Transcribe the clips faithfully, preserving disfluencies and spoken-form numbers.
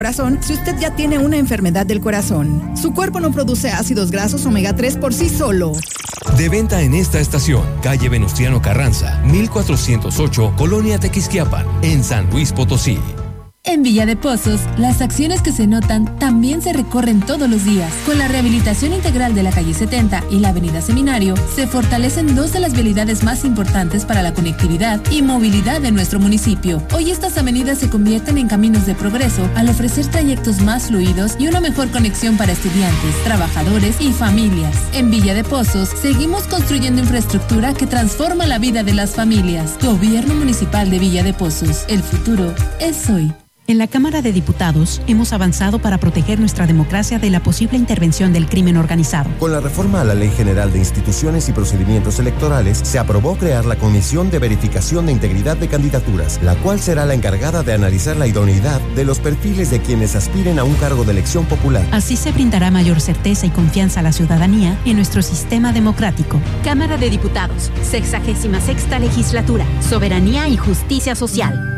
corazón si usted ya tiene una enfermedad del corazón. Su cuerpo no produce ácidos grasos omega tres por sí solo. De venta en esta estación, calle Venustiano Carranza, mil cuatrocientos ocho, Colonia Tequisquiapan, en San Luis Potosí. En Villa de Pozos, las acciones que se notan también se recorren todos los días. Con la rehabilitación integral de la calle setenta y la avenida Seminario, se fortalecen dos de las vialidades más importantes para la conectividad y movilidad de nuestro municipio. Hoy estas avenidas se convierten en caminos de progreso al ofrecer trayectos más fluidos y una mejor conexión para estudiantes, trabajadores y familias. En Villa de Pozos, seguimos construyendo infraestructura que transforma la vida de las familias. Gobierno Municipal de Villa de Pozos. El futuro es hoy. En la Cámara de Diputados hemos avanzado para proteger nuestra democracia de la posible intervención del crimen organizado. Con la reforma a la Ley General de Instituciones y Procedimientos Electorales, se aprobó crear la Comisión de Verificación de Integridad de Candidaturas, la cual será la encargada de analizar la idoneidad de los perfiles de quienes aspiren a un cargo de elección popular. Así se brindará mayor certeza y confianza a la ciudadanía en nuestro sistema democrático. Cámara de Diputados, sexagésima sexta legislatura, soberanía y justicia social.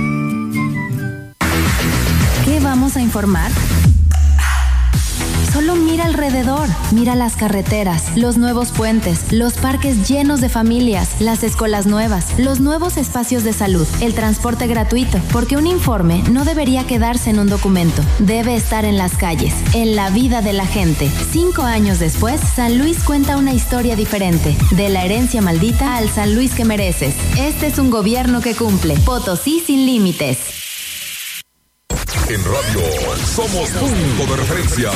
¿Qué vamos a informar? Solo mira alrededor, mira las carreteras, los nuevos puentes, los parques llenos de familias, las escuelas nuevas, los nuevos espacios de salud, el transporte gratuito, porque un informe no debería quedarse en un documento, debe estar en las calles, en la vida de la gente. Cinco años después, San Luis cuenta una historia diferente, de la herencia maldita al San Luis que mereces. Este es un gobierno que cumple. Potosí sin límites. En radio somos punto de referencia.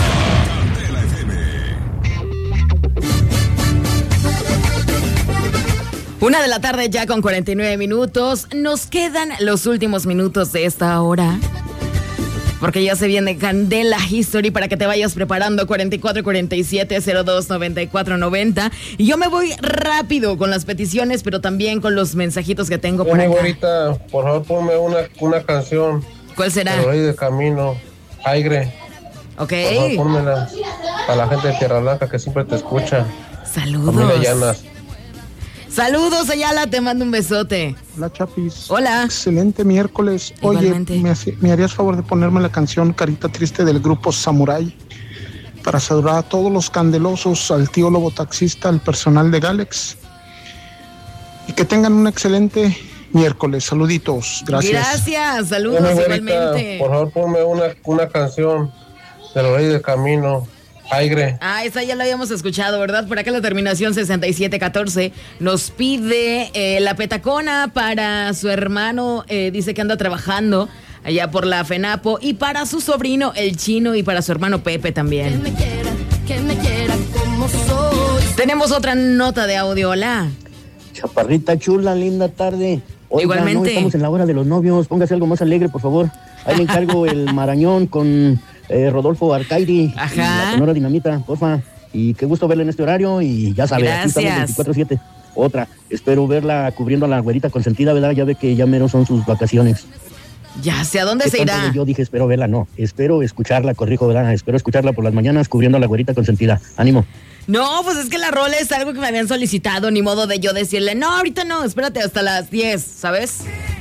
Una de la tarde ya con cuarenta y nueve minutos. Nos quedan los últimos minutos de esta hora, porque ya se viene Candela History para que te vayas preparando. Cuarenta y cuatro cuarenta y siete cero dos noventa y cuatro noventa. Y yo me voy rápido con las peticiones, pero también con los mensajitos que tengo por acá. Ahorita, por favor, ponme una, una canción. ¿Cuál será? El rey de camino, Aire. Ok. Por favor, pónmela a la gente de Tierra Blanca que siempre te escucha. Saludos. Familia Llanas. Saludos, Ayala, te mando un besote. Hola, Chapis. Hola. Excelente miércoles. Igualmente. Oye, ¿me, ¿me harías favor de ponerme la canción Carita Triste del grupo Samurai? Para saludar a todos los candelosos, al tío lobo taxista, al personal de Galex. Y que tengan un excelente miércoles. Saluditos. Gracias. Gracias. Saludos, bueno, igualmente. Por favor, ponme una, una canción del rey del camino, Aire. Ah, esa ya la habíamos escuchado, ¿verdad? Por acá la terminación sesenta y siete catorce nos pide eh, la petacona para su hermano, eh, dice que anda trabajando allá por la FENAPO, y para su sobrino el Chino y para su hermano Pepe también. Que me quiera, que me quiera como soy. Tenemos otra nota de audio. Hola. Chaparrita chula, linda tarde. Oiga, Igualmente. No estamos en la hora de los novios, póngase algo más alegre, por favor. Ahí le encargo el marañón con eh, Rodolfo Arcaidi. Ajá. Y la Sonora Dinamita, porfa. Y qué gusto verla en este horario y ya sabe, aquí estamos veinticuatro siete. Otra, espero verla cubriendo a la güerita consentida, ¿verdad? Ya ve que ya mero son sus vacaciones. Ya sé, ¿a dónde se irá? Yo dije, espero verla, no. Espero escucharla, corrijo, ¿verdad? Espero escucharla por las mañanas cubriendo a la güerita consentida. Ánimo. No, pues es que la rola es algo que me habían solicitado, ni modo de yo decirle, no, ahorita no, espérate hasta las diez, ¿sabes?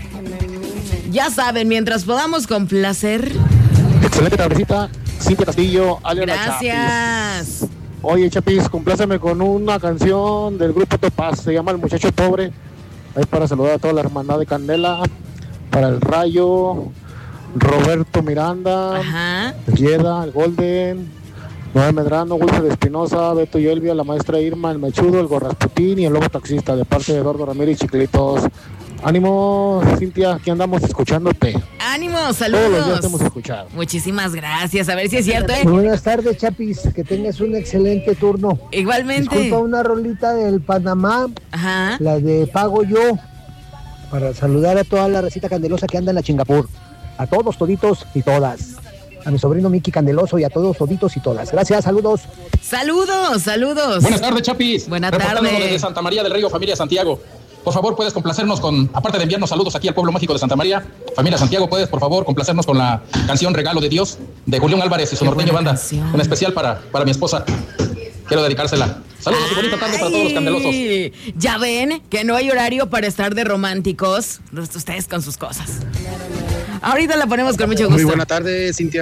Ya saben, mientras podamos complacer. Excelente tardecita, Cintia Castillo, Ale Gracias. Oye, Chapis, compláceme con una canción del grupo Topaz, se llama El Muchacho Pobre. Ahí para saludar a toda la hermandad de Candela, para el Rayo, Roberto Miranda, Ajá. Yeda, el Golden, Noel Medrano, Wilfred Espinosa, Beto y Elvia, la maestra Irma, el Mechudo, el Gorrasputín y el Lobo Taxista, de parte de Eduardo Ramírez y Chiquilitos. Ánimo, Cintia, aquí andamos escuchándote. Ánimo, Todos saludos. los días te hemos escuchado. Muchísimas gracias, a ver si es cierto, ¿eh? Muy buenas tardes, Chapis, que tengas un excelente turno. Igualmente. Disculpa, una rolita del Panamá, Ajá. la de Pago Yo, para saludar a toda la recita candelosa que anda en la Chingapur. A todos, toditos y todas. A mi sobrino Miki Candeloso y a todos, toditos y todas. Gracias, saludos. Saludos, saludos. Buenas tardes, Chapis. Buenas Reportándonos tardes. desde Santa María del Río, familia Santiago. Por favor, puedes complacernos con, aparte de enviarnos saludos aquí al pueblo mágico de Santa María, familia Santiago, puedes, por favor, complacernos con la canción Regalo de Dios de Julián Álvarez y su norteño banda. Canción. En especial para, para mi esposa. Quiero dedicársela. Saludos y bonita tarde para todos los candelosos. Ya ven que no hay horario para estar de románticos. Ustedes con sus cosas. Ahorita la ponemos con mucho gusto. Muy buena tarde, Cintia.